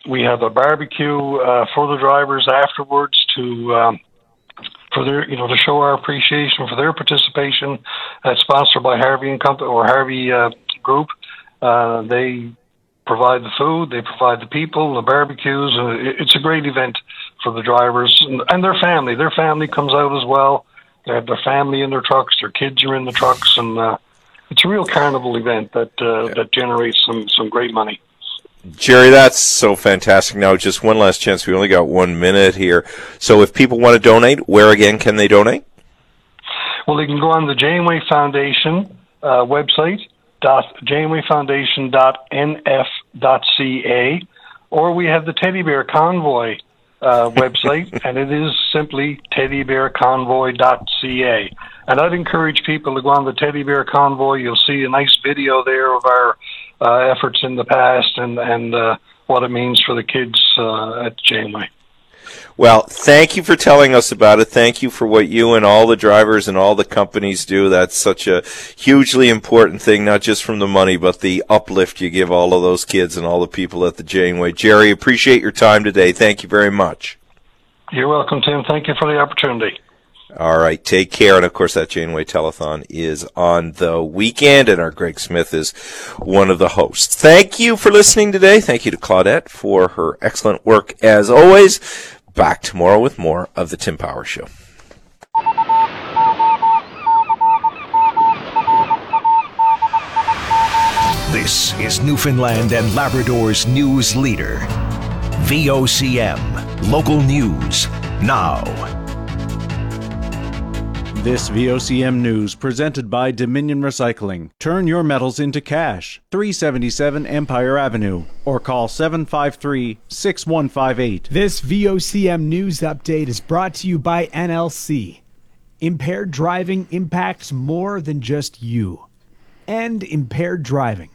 We have a barbecue for the drivers afterwards to for their, to show our appreciation for their participation. Sponsored by Harvey and Company or Harvey Group. They provide the food, they provide the people, the barbecues. It's a great event for the drivers and their family. Their family comes out as well. They have their family in their trucks, their kids are in the trucks, and it's a real carnival event that generates some great money. Jerry, that's so fantastic. Now, just one last chance. We only got 1 minute here. So if people want to donate, where again can they donate? Well, they can go on the Janeway Foundation website, janewayfoundation.nf.ca, or we have the Teddy Bear Convoy website, and it is simply teddybearconvoy.ca. And I'd encourage people to go on the Teddy Bear Convoy. You'll see a nice video there of our efforts in the past and what it means for the kids at Janeway. Well, thank you for telling us about it. Thank you for what you and all the drivers and all the companies do. That's such a hugely important thing, not just from the money, but the uplift you give all of those kids and all the people at the Janeway. Jerry, appreciate your time today. Thank you very much. You're welcome, Tim. Thank you for the opportunity. All right, take care. And, of course, that Janeway Telethon is on the weekend, and our Greg Smith is one of the hosts. Thank you for listening today. Thank you to Claudette for her excellent work, as always. Back tomorrow with more of the Tim Power Show. This is Newfoundland and Labrador's news leader. VOCM, local news, now. This VOCM news presented by Dominion Recycling. Turn your metals into cash. 377 Empire Avenue or call 753-6158. This VOCM news update is brought to you by NLC. Impaired driving impacts more than just you. And impaired driving.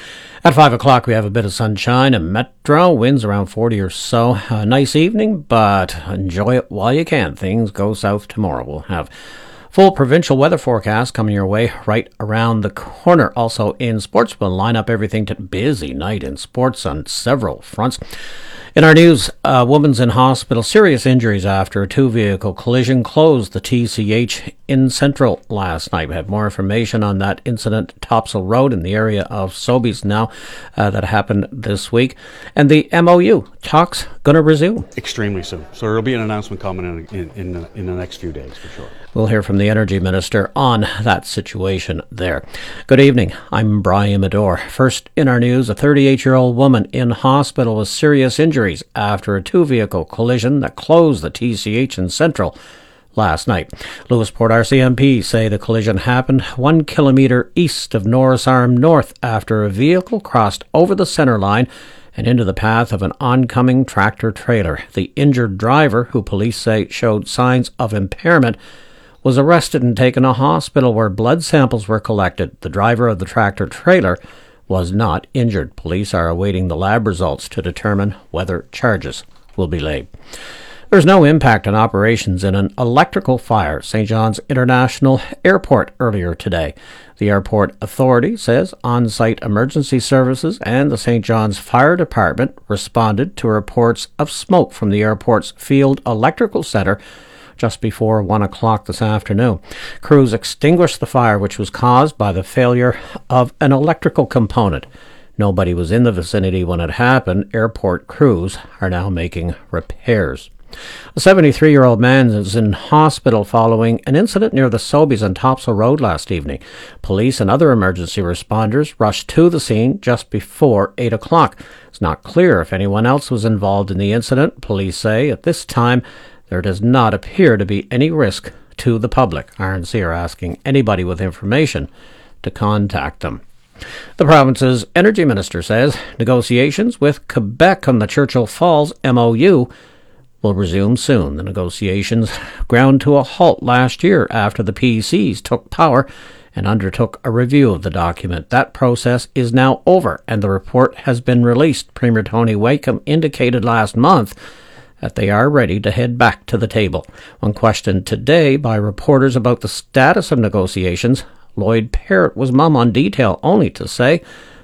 At 5 o'clock, we have a bit of sunshine and Metro. Winds around 40 or so. A nice evening, but enjoy it while you can. Things go south tomorrow. We'll have full provincial weather forecast coming your way right around the corner. Also in sports, we'll line up everything to busy night in sports on several fronts. In our news, a woman's in hospital, serious injuries after a two-vehicle collision closed the TCH in Central last night. We have more information on that incident, Topsail Road in the area of Sobeys now, that happened this week. And the MOU talks going to resume. Extremely soon. So there will be an announcement coming in the next few days for sure. We'll hear from the Energy Minister on that situation there. Good evening. I'm Brian Medore. First in our news, a 38-year-old woman in hospital with serious injuries after a two-vehicle collision that closed the TCH in Central last night. Lewisport RCMP say the collision happened 1 kilometre east of Norris Arm North after a vehicle crossed over the centre line and into the path of an oncoming tractor-trailer. The injured driver, who police say showed signs of impairment, was arrested and taken to a hospital where blood samples were collected. The driver of the tractor-trailer was not injured. Police are awaiting the lab results to determine whether charges will be laid. There's no impact on operations in an electrical fire at St. John's International Airport earlier today. The airport authority says on-site emergency services and the St. John's Fire Department responded to reports of smoke from the airport's field electrical center just before 1 o'clock this afternoon. Crews extinguished the fire, which was caused by the failure of an electrical component. Nobody was in the vicinity when it happened. Airport crews are now making repairs. A 73-year-old man is in hospital following an incident near the Sobeys on Topsail Road last evening. Police and other emergency responders rushed to the scene just before 8 o'clock. It's not clear if anyone else was involved in the incident. Police say at this time there does not appear to be any risk to the public. RNC are asking anybody with information to contact them. The province's energy minister says negotiations with Quebec on the Churchill Falls MOU will resume soon. The negotiations ground to a halt last year after the PCs took power and undertook a review of the document. That process is now over, and the report has been released. Premier Tony Wakeham indicated last month that they are ready to head back to the table. When questioned today by reporters about the status of negotiations, Lloyd Parrott was mum on detail, only to say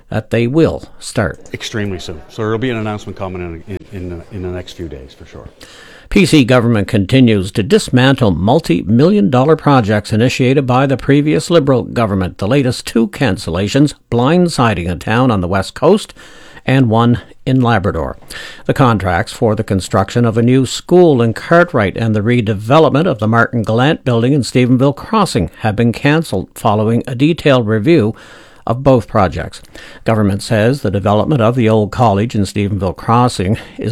that they will start Extremely soon. So there will be an announcement coming in the next few days for sure. PC government continues to dismantle multi-million-dollar projects initiated by the previous Liberal government. The latest 2 cancellations blindsiding a town on the west coast and one in Labrador. The contracts for the construction of a new school in Cartwright and the redevelopment of the Martin Gallant building in Stephenville Crossing have been cancelled following a detailed review of both projects. Government says the development of the old college in Stephenville Crossing is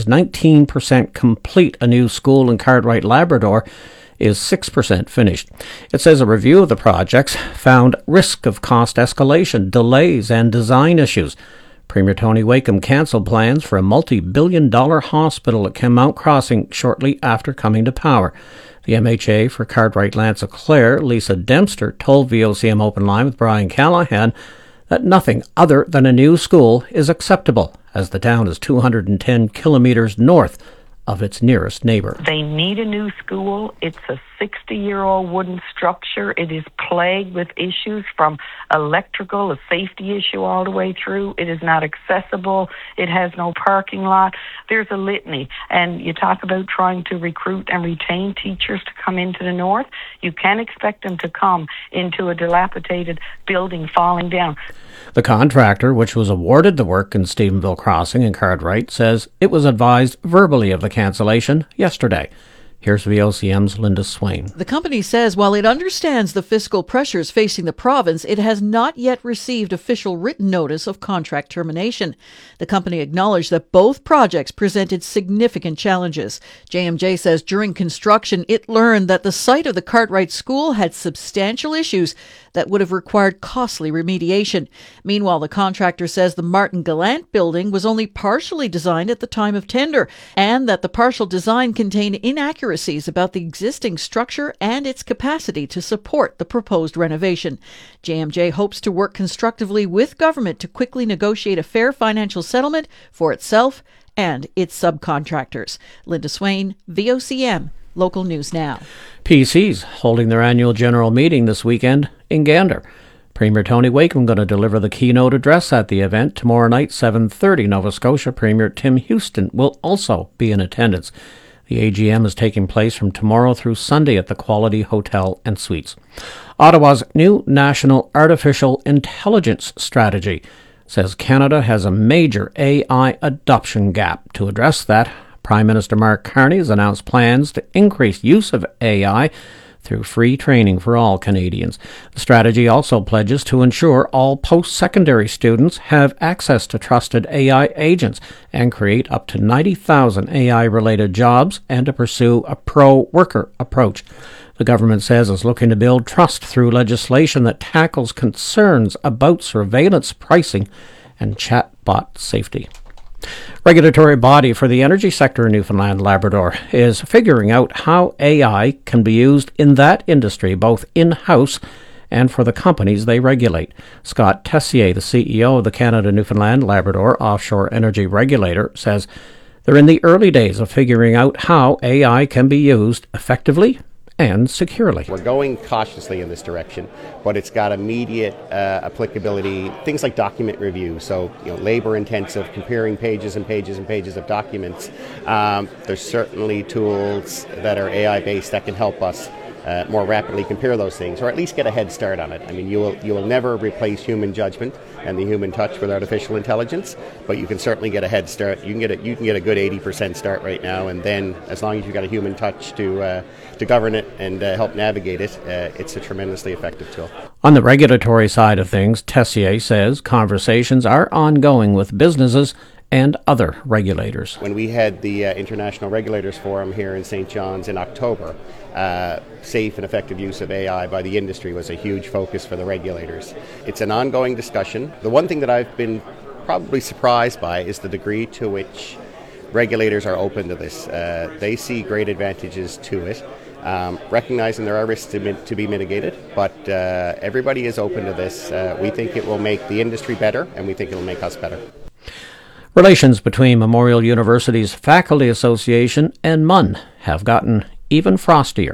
19% complete. A new school in Cartwright, Labrador is 6% finished. It says a review of the projects found risk of cost escalation, delays, and design issues. Premier Tony Wakeham cancelled plans for a multi-billion-dollar hospital at Mount Crossing shortly after coming to power. The MHA for Cartwright Lanse-Clare, Lisa Dempster, told VOCM Open Line with Brian Callahan that nothing other than a new school is acceptable, as the town is 210 kilometres north of its nearest neighbour. They need a new school. It's a 60-year-old wooden structure. It is plagued with issues from electrical, a safety issue all the way through. It is not accessible. It has no parking lot. There's a litany. And you talk about trying to recruit and retain teachers to come into the north. You can't expect them to come into a dilapidated building falling down. The contractor, which was awarded the work in Stephenville Crossing in Cartwright, says it was advised verbally of the cancellation yesterday. Here's VOCM's Linda Swain. The company says while it understands the fiscal pressures facing the province, it has not yet received official written notice of contract termination. The company acknowledged that both projects presented significant challenges. JMJ says during construction, it learned that the site of the Cartwright School had substantial issues that would have required costly remediation. Meanwhile, the contractor says the Martin Gallant building was only partially designed at the time of tender, and that the partial design contained inaccuracies about the existing structure and its capacity to support the proposed renovation. JMJ hopes to work constructively with government to quickly negotiate a fair financial settlement for itself and its subcontractors. Linda Swain, VOCM. Local News Now. PC's holding their annual general meeting this weekend in Gander. Premier Tony Wakeham going to deliver the keynote address at the event tomorrow night, 7:30. Nova Scotia Premier Tim Houston will also be in attendance. The AGM is taking place from tomorrow through Sunday at the Quality Hotel and Suites. Ottawa's new National Artificial Intelligence Strategy says Canada has a major AI adoption gap. To address that, Prime Minister Mark Carney has announced plans to increase use of AI through free training for all Canadians. The strategy also pledges to ensure all post-secondary students have access to trusted AI agents and create up to 90,000 AI-related jobs and to pursue a pro-worker approach. The government says it's looking to build trust through legislation that tackles concerns about surveillance pricing and chatbot safety. Regulatory body for the energy sector in Newfoundland Labrador is figuring out how AI can be used in that industry, both in-house and for the companies they regulate. Scott Tessier, the CEO of the Canada Newfoundland Labrador Offshore Energy Regulator, says they're in the early days of figuring out how AI can be used effectively and securely. We're going cautiously in this direction, but it's got immediate applicability. Things like document review, so labor-intensive, comparing pages and pages and pages of documents. There's certainly tools that are AI-based that can help us more rapidly compare those things, or at least get a head start on it. I mean, you will never replace human judgment and the human touch with artificial intelligence, but you can certainly get a head start. You can get a good 80% start right now, and then as long as you've got a human touch to govern it and help navigate it, it's a tremendously effective tool. On the regulatory side of things, Tessier says conversations are ongoing with businesses and other regulators. When we had the International Regulators Forum here in St. John's in October, safe and effective use of AI by the industry was a huge focus for the regulators. It's an ongoing discussion. The one thing that I've been probably surprised by is the degree to which regulators are open to this. They see great advantages to it, recognizing there are risks to be mitigated, but everybody is open to this. We think it will make the industry better, and we think it will make us better. Relations between Memorial University's Faculty Association and MUN have gotten even frostier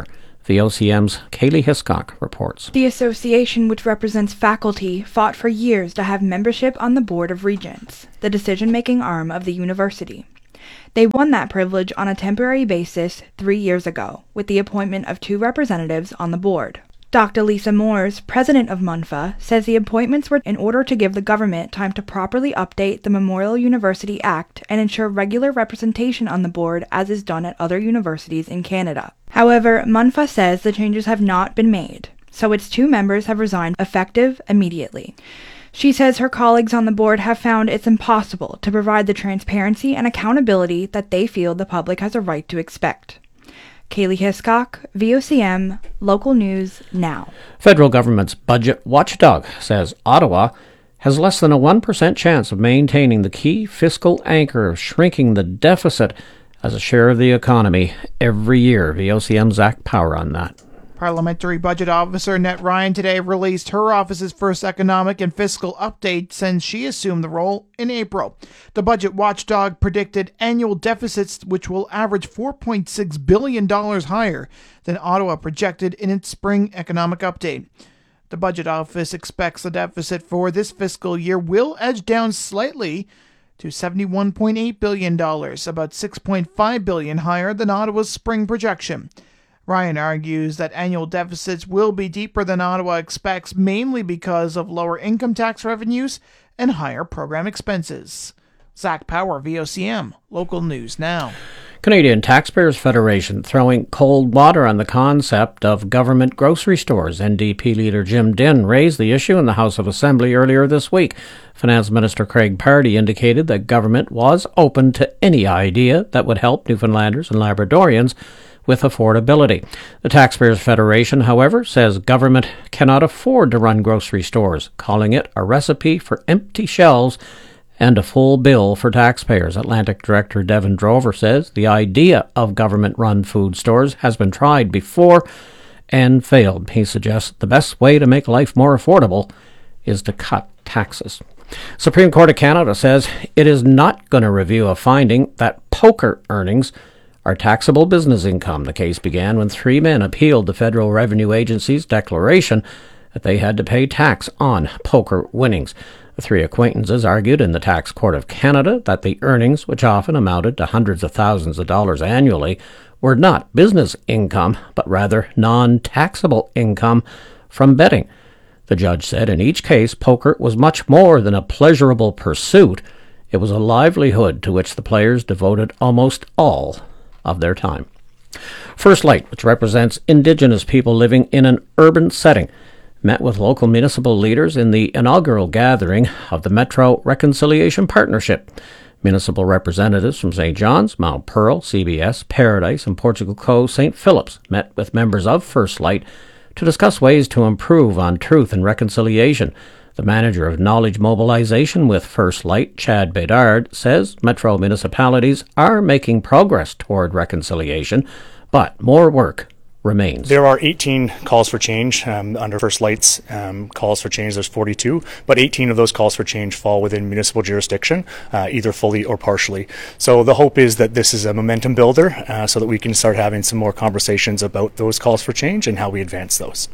VOCM's Kaylee Hiscock reports. The association, which represents faculty, fought for years to have membership on the Board of Regents, the decision-making arm of the university. They won that privilege on a temporary basis 3 years ago, with the appointment of 2 representatives on the board. Dr. Lisa Moores, president of MUNFA, says the appointments were in order to give the government time to properly update the Memorial University Act and ensure regular representation on the board as is done at other universities in Canada. However, MUNFA says the changes have not been made, so its 2 members have resigned effective immediately. She says her colleagues on the board have found it's impossible to provide the transparency and accountability that they feel the public has a right to expect. Kaylee Hiscock, VOCM, Local News Now. Federal government's budget watchdog says Ottawa has less than a 1% chance of maintaining the key fiscal anchor of shrinking the deficit as a share of the economy every year. VOCM's Zach Power on that. Parliamentary Budget Officer Annette Ryan today released her office's first economic and fiscal update since she assumed the role in April. The budget watchdog predicted annual deficits which will average $4.6 billion higher than Ottawa projected in its spring economic update. The Budget Office expects the deficit for this fiscal year will edge down slightly to $71.8 billion, about $6.5 billion higher than Ottawa's spring projection. Ryan argues that annual deficits will be deeper than Ottawa expects, mainly because of lower income tax revenues and higher program expenses. Zach Power, VOCM, Local News Now. Canadian Taxpayers Federation throwing cold water on the concept of government grocery stores. NDP leader Jim Dinn raised the issue in the House of Assembly earlier this week. Finance Minister Craig Pardy indicated that government was open to any idea that would help Newfoundlanders and Labradorians with affordability. The Taxpayers Federation, however, says government cannot afford to run grocery stores, calling it a recipe for empty shelves and a full bill for taxpayers. Atlantic Director Devin Drover says the idea of government-run food stores has been tried before and failed. He suggests the best way to make life more affordable is to cut taxes. Supreme Court of Canada says it is not going to review a finding that poker earnings are taxable business income. The case began when 3 men appealed the Federal Revenue Agency's declaration that they had to pay tax on poker winnings. The 3 acquaintances argued in the Tax Court of Canada that the earnings, which often amounted to hundreds of thousands of dollars annually, were not business income, but rather non-taxable income from betting. The judge said in each case, poker was much more than a pleasurable pursuit. It was a livelihood to which the players devoted almost all of their time. First Light, which represents Indigenous people living in an urban setting, met with local municipal leaders in the inaugural gathering of the Metro Reconciliation Partnership. Municipal representatives from St. John's, Mount Pearl, CBS, Paradise, and Portugal Cove St. Philip's met with members of First Light to discuss ways to improve on truth and reconciliation. The manager of knowledge mobilization with First Light, Chad Bedard, says Metro municipalities are making progress toward reconciliation, but more work remains. There are 18 calls for change under First Light's calls for change. There's 42, but 18 of those calls for change fall within municipal jurisdiction, either fully or partially. So the hope is that this is a momentum builder so that we can start having some more conversations about those calls for change and how we advance those.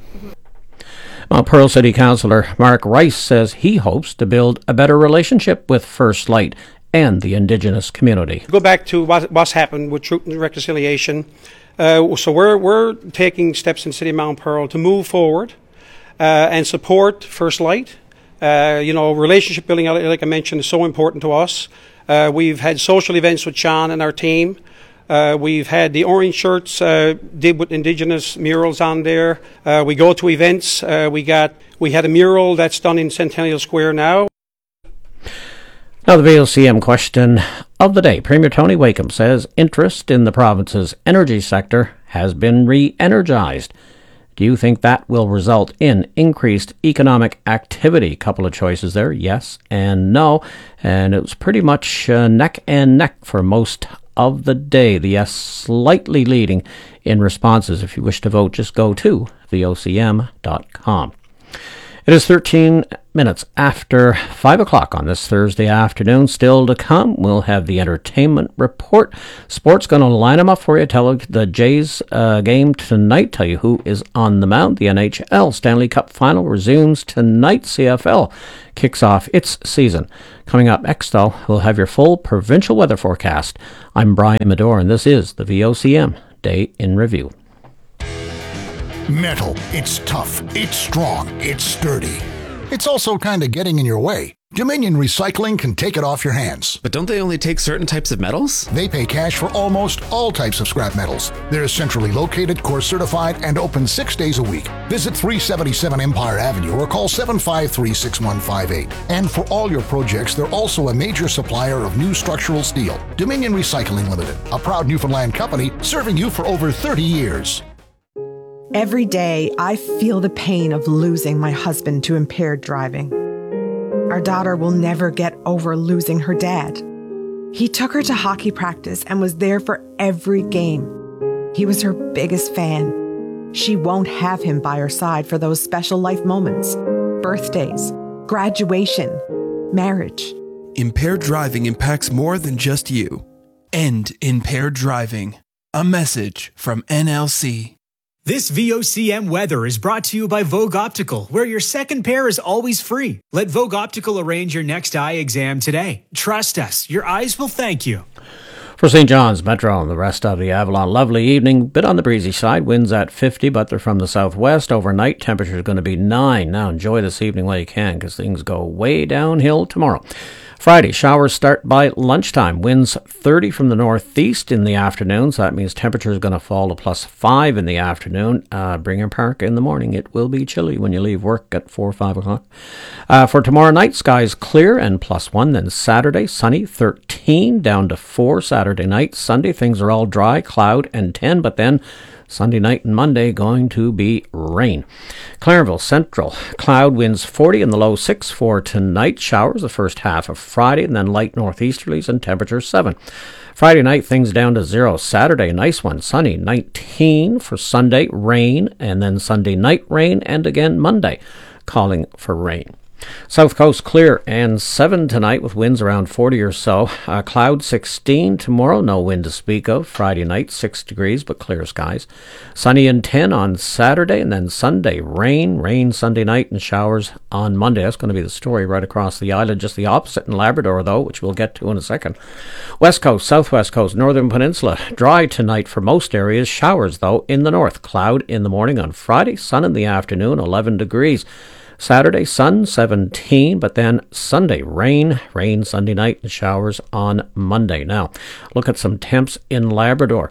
Mount Pearl City Councillor Mark Rice says he hopes to build a better relationship with First Light and the Indigenous community. Go back to what's happened with Truth and Reconciliation. So we're taking steps in City of Mount Pearl to move forward and support First Light. Relationship building, like I mentioned, is so important to us. We've had social events with Sean and our team. We've had the orange shirts did with Indigenous murals on there. We go to events. We had a mural that's done in Centennial Square now. Now the VOCM question of the day. Premier Tony Wakeham says interest in the province's energy sector has been re-energized. Do you think that will result in increased economic activity? Couple of choices there, yes and no. And it was pretty much neck and neck for most of the day. The yes slightly leading in responses. If you wish to vote, just go to vocm.com. It is 13 minutes after 5 o'clock on this Thursday afternoon. Still to come, we'll have the entertainment report. Sports going to line them up for you. Tell the Jays game tonight. Tell you who is on the mound. The NHL Stanley Cup Final resumes tonight. CFL kicks off its season. Coming up next, though, we'll have your full provincial weather forecast. I'm Brian Medore, and this is the VOCM Day in Review. Metal. It's tough. It's strong. It's sturdy. It's also kind of getting in your way. Dominion Recycling can take it off your hands. But don't they only take certain types of metals? They pay cash for almost all types of scrap metals. They're centrally located, core certified, and open 6 days a week. Visit 377 Empire Avenue or call 753-6158. And for all your projects, they're also a major supplier of new structural steel. Dominion Recycling Limited, a proud Newfoundland company serving you for over 30 years. Every day, I feel the pain of losing my husband to impaired driving. Our daughter will never get over losing her dad. He took her to hockey practice and was there for every game. He was her biggest fan. She won't have him by her side for those special life moments, birthdays, graduation, marriage. Impaired driving impacts more than just you. End impaired driving. A message from NLC. This VOCM weather is brought to you by Vogue Optical, where your second pair is always free. Let Vogue Optical arrange your next eye exam today. Trust us, your eyes will thank you. For St. John's, Metro, and the rest of the Avalon, lovely evening. Bit on the breezy side, winds at 50, but they're from the southwest. Overnight, temperature is going to be 9. Now enjoy this evening while you can, because things go way downhill tomorrow. Friday, showers start by lunchtime. Winds 30 from the northeast in the afternoon, so that means temperature is going to fall to +5 in the afternoon. Brigham Park in the morning. It will be chilly when you leave work at 4 or 5 o'clock. For tomorrow night, skies clear and +1. Then Saturday, sunny, 13, down to 4 Saturday night. Sunday, things are all dry, cloud and 10, but then Sunday night and Monday going to be rain. Clarenville Central, cloud, winds 40 in the low 6 for tonight. Showers the first half of Friday, and then light northeasterlies and temperature 7. Friday night, things down to 0. Saturday, nice one, sunny, 19 for Sunday, rain, and then Sunday night rain, and again Monday, calling for rain. South Coast clear and 7 tonight with winds around 40 or so. Cloud 16 tomorrow, no wind to speak of. Friday night 6 degrees but clear skies. Sunny and 10 on Saturday, and then Sunday rain Sunday night and showers on Monday. That's going to be the story right across the island, just the opposite in Labrador though, which we'll get to in a second. West Coast, Southwest Coast, Northern Peninsula, dry tonight for most areas. Showers though in the north. Cloud in the morning on Friday, sun in the afternoon, 11 degrees. Saturday, sun, 17, but then Sunday, rain Sunday night, and showers on Monday. Now, look at some temps in Labrador.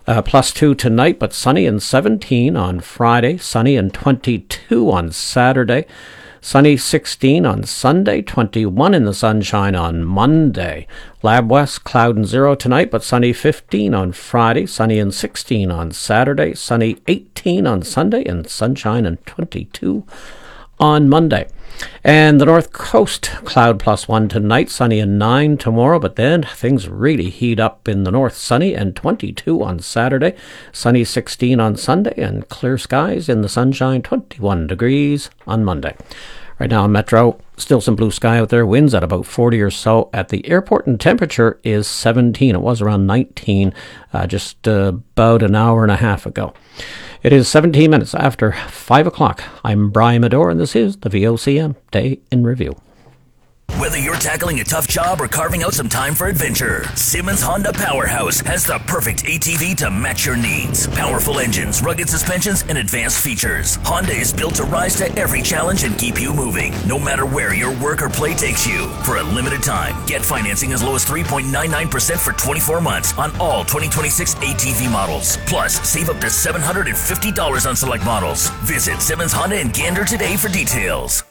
+2 tonight, but sunny and 17 on Friday, sunny and 22 on Saturday, sunny 16 on Sunday, 21 in the sunshine on Monday. Lab West, cloud and 0 tonight, but sunny 15 on Friday, sunny and 16 on Saturday, sunny 18 on Sunday, and sunshine and 22 on Monday. And the North Coast, cloud +1 tonight, sunny and 9 tomorrow, but then things really heat up in the north. Sunny and 22 on Saturday, sunny 16 on Sunday, and clear skies in the sunshine, 21 degrees on Monday. Right now in Metro, still some blue sky out there, winds at about 40 or so at the airport, and temperature is 17. It was around 19 just about an hour and a half ago. It is 17 minutes after 5 o'clock. I'm Brian Medore, and this is the VOCM Day in Review. Whether you're tackling a tough job or carving out some time for adventure, Simmons Honda Powerhouse has the perfect ATV to match your needs. Powerful engines, rugged suspensions, and advanced features. Honda is built to rise to every challenge and keep you moving, no matter where your work or play takes you. For a limited time, get financing as low as 3.99% for 24 months on all 2026 ATV models. Plus, save up to $750 on select models. Visit Simmons Honda in Gander today for details.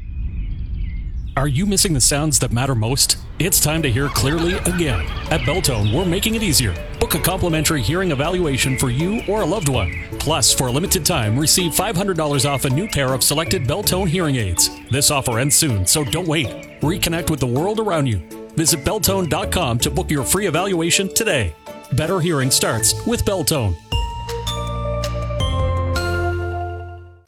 Are you missing the sounds that matter most? It's time to hear clearly again. At Beltone, we're making it easier. Book a complimentary hearing evaluation for you or a loved one. Plus, for a limited time, receive $500 off a new pair of selected Beltone hearing aids. This offer ends soon, so don't wait. Reconnect with the world around you. Visit Beltone.com to book your free evaluation today. Better hearing starts with Beltone.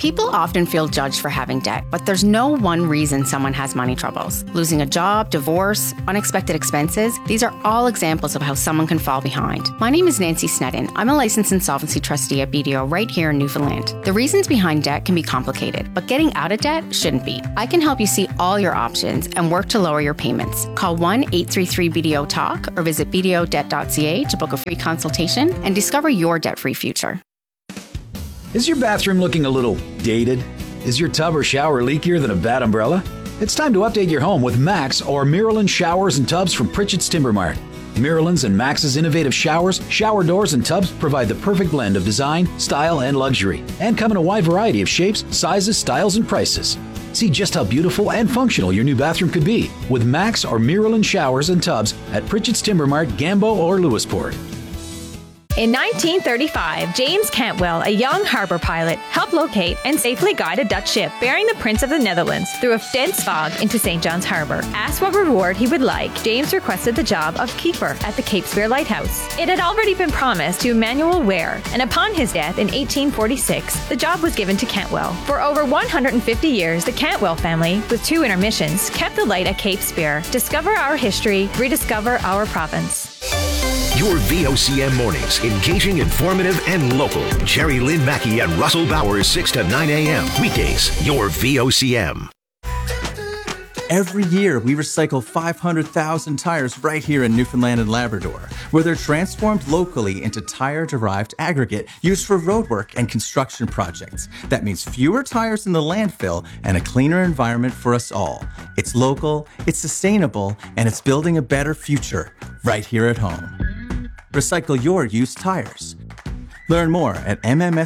People often feel judged for having debt, but there's no one reason someone has money troubles. Losing a job, divorce, unexpected expenses, these are all examples of how someone can fall behind. My name is Nancy Sneddon. I'm a licensed insolvency trustee at BDO right here in Newfoundland. The reasons behind debt can be complicated, but getting out of debt shouldn't be. I can help you see all your options and work to lower your payments. Call 1-833-BDO-TALK or visit bdodebt.ca to book a free consultation and discover your debt-free future. Is your bathroom looking a little dated? Is your tub or shower leakier than a bad umbrella? It's time to update your home with Max or Miralyn showers and tubs from Pritchett's Timber Mart. Miralyn's and Max's innovative showers, shower doors, and tubs provide the perfect blend of design, style, and luxury, and come in a wide variety of shapes, sizes, styles, and prices. See just how beautiful and functional your new bathroom could be with Max or Miralyn showers and tubs at Pritchett's Timber Mart, Gambo, or Lewisport. In 1935, James Cantwell, a young harbor pilot, helped locate and safely guide a Dutch ship bearing the Prince of the Netherlands through a dense fog into St. John's Harbor. Asked what reward he would like, James requested the job of keeper at the Cape Spear Lighthouse. It had already been promised to Emmanuel Ware, and upon his death in 1846, the job was given to Cantwell. For over 150 years, the Cantwell family, with 2 intermissions, kept the light at Cape Spear. Discover our history, rediscover our province. Your VOCM mornings, engaging, informative, and local. Jerry Lynn Mackey and Russell Bowers, 6 to 9 a.m. Weekdays, your VOCM. Every year, we recycle 500,000 tires right here in Newfoundland and Labrador, where they're transformed locally into tire-derived aggregate used for roadwork and construction projects. That means fewer tires in the landfill and a cleaner environment for us all. It's local, it's sustainable, and it's building a better future right here at home. Recycle your used tires. Learn more at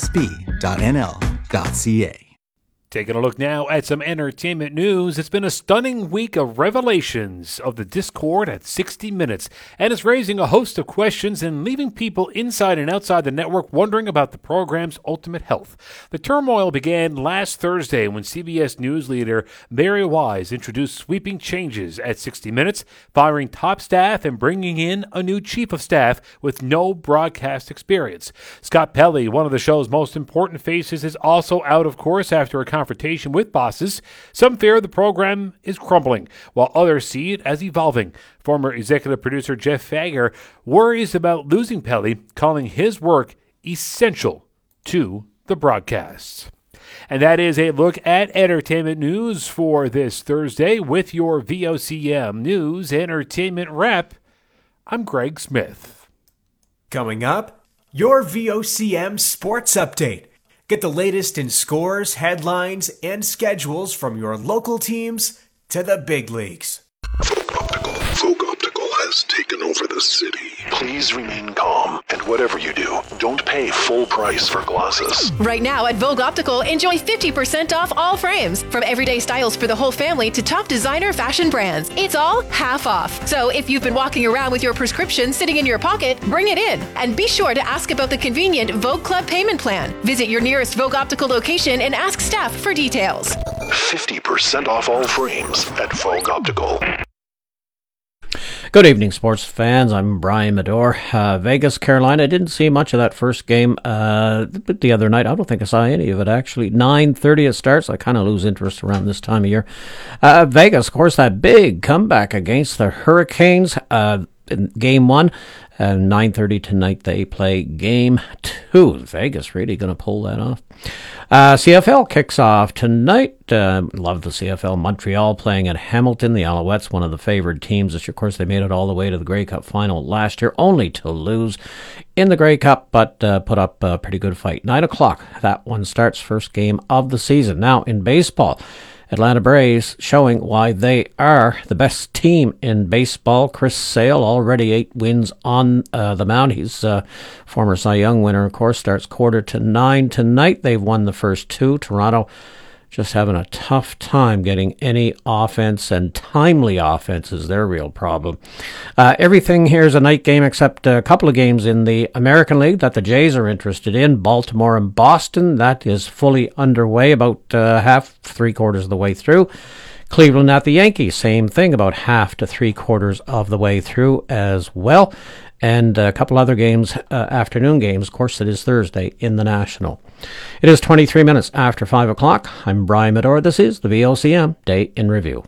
mmsb.nl.ca. Taking a look now at some entertainment news. It's been a stunning week of revelations of the Discord at 60 Minutes, and it's raising a host of questions and leaving people inside and outside the network wondering about the program's ultimate health. The turmoil began last Thursday when CBS News leader Mary Wise introduced sweeping changes at 60 Minutes, firing top staff and bringing in a new chief of staff with no broadcast experience. Scott Pelley, one of the show's most important faces, is also out of course after a confrontation with bosses. Some fear the program is crumbling, while others see it as evolving. Former executive producer Jeff Fager worries about losing Pelley, calling his work essential to the broadcasts. And that is a look at entertainment news for this Thursday with your VOCM News Entertainment Rep. I'm Greg Smith. Coming up, your VOCM Sports Update. Get the latest in scores, headlines, and schedules from your local teams to the big leagues. Vogue Optical has taken over the city. Please remain calm, and whatever you do, don't pay full price for glasses. Right now at Vogue Optical, enjoy 50% off all frames. From everyday styles for the whole family to top designer fashion brands. It's all half off. So if you've been walking around with your prescription sitting in your pocket, bring it in. And be sure to ask about the convenient Vogue Club payment plan. Visit your nearest Vogue Optical location and ask staff for details. 50% off all frames at Vogue Optical. Good evening, sports fans. I'm Brian Medore. Vegas, Carolina. Didn't see much of that first game the other night. I don't think I saw any of it, actually. 9:30 it starts. I kind of lose interest around this time of year. Vegas, of course, that big comeback against the Hurricanes in Game 1. 9:30 tonight they play Game 2. Vegas really going to pull that off. CFL kicks off tonight. Love the CFL. Montreal playing at Hamilton. The Alouettes, one of the favored teams. Of course, they made it all the way to the Grey Cup final last year, only to lose in the Grey Cup, but put up a pretty good fight. 9 o'clock, that one starts, first game of the season. Now, in baseball, Atlanta Braves showing why they are the best team in baseball. Chris Sale, already 8 wins on the mound. He's former Cy Young winner, of course, starts 8:45 tonight. They've won the first 2. Toronto just having a tough time getting any offense, and timely offense is their real problem. Everything here is a night game except a couple of games in the American League that the Jays are interested in. Baltimore and Boston, that is fully underway, about half, 3/4 of the way through. Cleveland at the Yankees, same thing, about half to 3/4 of the way through as well. And a couple other games, afternoon games, of course it is Thursday, in the National. It is 23 minutes after 5 o'clock. I'm Brian Medor. This is the VOCM Day in Review.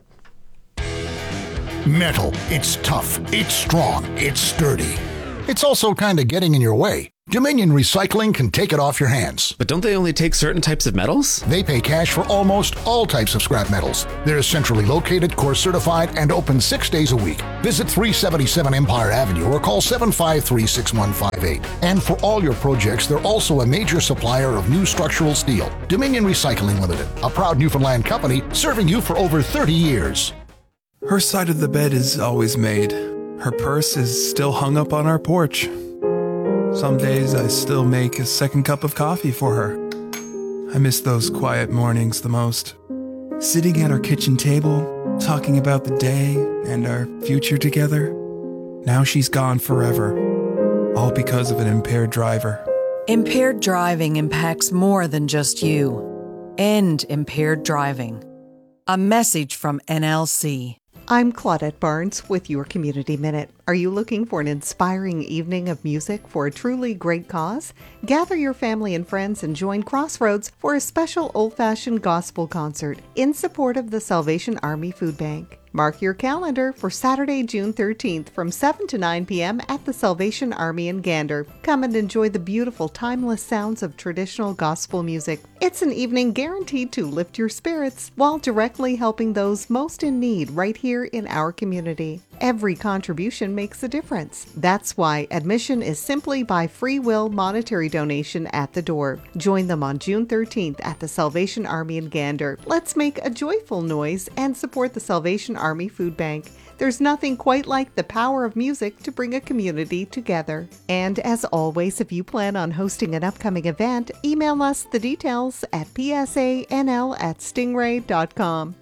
Metal. It's tough. It's strong. It's sturdy. It's also kind of getting in your way. Dominion Recycling can take it off your hands. But don't they only take certain types of metals? They pay cash for almost all types of scrap metals. They're centrally located, core certified, and open 6 days a week. Visit 377 Empire Avenue or call 753-6158. And for all your projects, they're also a major supplier of new structural steel. Dominion Recycling Limited, a proud Newfoundland company serving you for over 30 years. Her side of the bed is always made. Her purse is still hung up on our porch. Some days I still make a second cup of coffee for her. I miss those quiet mornings the most. Sitting at our kitchen table, talking about the day and our future together. Now she's gone forever, all because of an impaired driver. Impaired driving impacts more than just you. End impaired driving. A message from NLC. I'm Claudette Barnes with your Community Minute. Are you looking for an inspiring evening of music for a truly great cause? Gather your family and friends and join Crossroads for a special old-fashioned gospel concert in support of the Salvation Army Food Bank. Mark your calendar for Saturday, June 13th from 7 to 9 p.m. at the Salvation Army in Gander. Come and enjoy the beautiful, timeless sounds of traditional gospel music. It's an evening guaranteed to lift your spirits while directly helping those most in need right here in our community. Every contribution makes a difference. That's why admission is simply by free will monetary donation at the door. Join them on June 13th at the Salvation Army in Gander. Let's make a joyful noise and support the Salvation Army Food Bank. There's nothing quite like the power of music to bring a community together. And as always, if you plan on hosting an upcoming event, email us the details at psanl@stingray.com.